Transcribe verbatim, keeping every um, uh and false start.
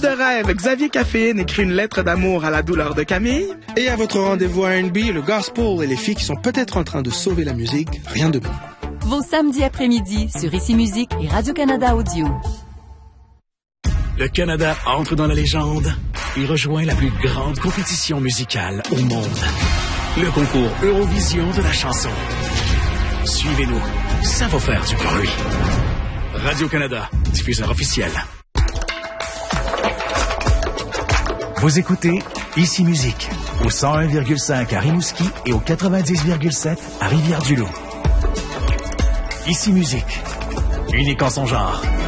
de rêve, Xavier Caféine écrit une lettre d'amour à la douleur de Camille. Et à votre rendez-vous R and B, le gospel et les filles qui sont peut-être en train de sauver la musique, rien de bon. Vos samedis après-midi sur Ici Musique et Radio-Canada Audio. Le Canada entre dans la légende et rejoint la plus grande compétition musicale au monde. Le concours Eurovision de la chanson. Suivez-nous, ça va faire du bruit. Radio-Canada, diffuseur officiel. Vous écoutez Ici Musique, au cent un virgule cinq à Rimouski et au quatre-vingt-dix virgule sept à Rivière-du-Loup. Ici Musique, unique en son genre.